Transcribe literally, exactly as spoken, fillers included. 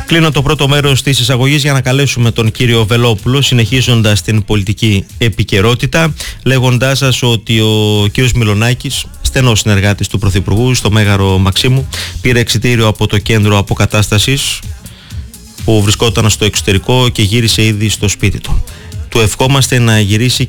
Κλείνω το πρώτο μέρος της εισαγωγής για να καλέσουμε τον κύριο Βελόπουλο, συνεχίζοντας την πολιτική επικαιρότητα, λέγοντάς σας ότι ο κύριος Μιλονάκης, στενός συνεργάτης του Πρωθυπουργού στο Μέγαρο Μαξίμου, πήρε εξιτήριο από το κέντρο αποκατάστασης που βρισκόταν στο εξωτερικό και γύρισε ήδη στο σπίτι του. Του ευχόμαστε να γυρίσει